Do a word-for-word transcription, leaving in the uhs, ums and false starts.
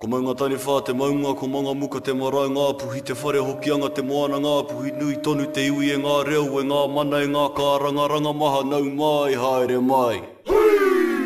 Ko maunga tani whā te maunga, ko manga muka te marae ngā puhi, te whare hokianga te moana ngā puhi, nui tonu te iwi e ngā reo e ngā mana e ngā kāranga, ranga maha nau mai, haere mai.